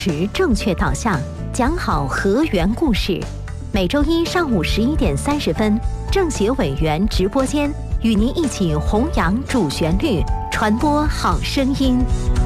持正确导向，讲好河源故事。每周一上午11:30，政协委员直播间与您一起弘扬主旋律，传播好声音。